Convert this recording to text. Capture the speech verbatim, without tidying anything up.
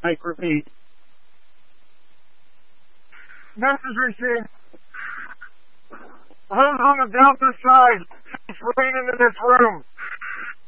Mike, repeat. Message received. Who's on the Delta side? It's raining in this room.